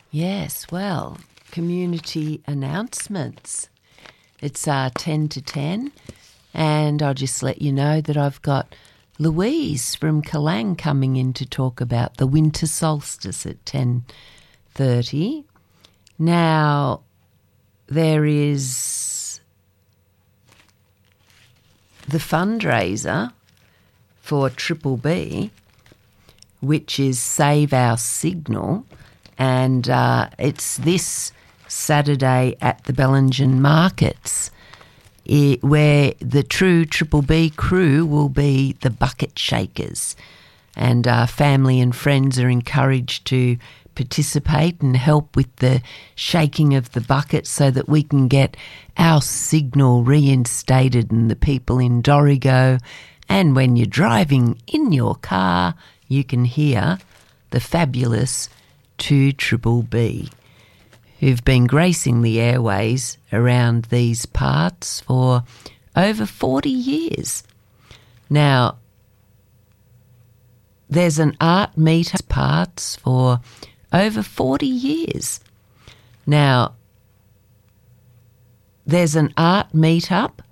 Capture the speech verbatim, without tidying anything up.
Yes, well, community announcements. It's uh, ten to ten, and I'll just let you know that I've got Louise from Kalang coming in to talk about the winter solstice at ten thirty. Now, there is the fundraiser for Triple B, which is Save Our Signal, and uh, it's this Saturday at the Bellingen Markets, it, where the true Triple B crew will be the bucket shakers, and uh, family and friends are encouraged to participate and help with the shaking of the bucket so that we can get our signal reinstated and the people in Dorrigo, and when you're driving in your car you can hear the fabulous two Triple B, who've been gracing the airways around these parts for over forty years. Now, there's an art meetup parts for over forty years. Now, there's an art meetup